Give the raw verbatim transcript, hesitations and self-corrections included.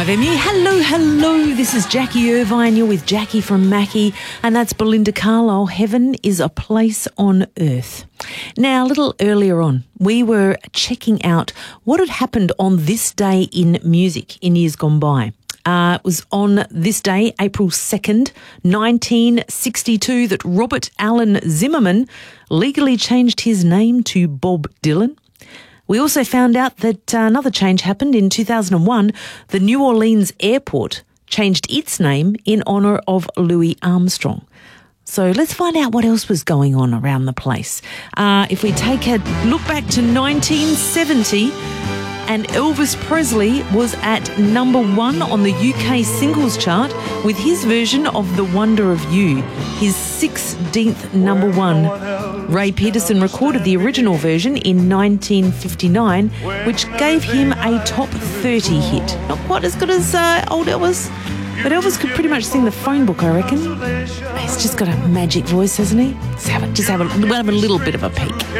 five M E. Hello, hello. This is Jackie Irvine. You're with Jackie from Mackie, and that's Belinda Carlisle. Heaven is a place on earth. Now, a little earlier on, we were checking out what had happened on this day in music in years gone by. Uh, it was on this day, April second, nineteen sixty-two, that Robert Allen Zimmerman legally changed his name to Bob Dylan. We also found out that uh, another change happened in two thousand one. The New Orleans airport changed its name in honour of Louis Armstrong. So let's find out what else was going on around the place. Uh, if we take a look back to nineteen seventy, and Elvis Presley was at number one on the U K singles chart with his version of The Wonder of You, his sixteenth number one. Ray Peterson recorded the original version in nineteen fifty-nine, which gave him a top thirty hit. Not quite as good as uh, old Elvis, but Elvis could pretty much sing the phone book, I reckon. He's just got a magic voice, hasn't he? Let's have a, just have a, we'll have a little bit of a peek.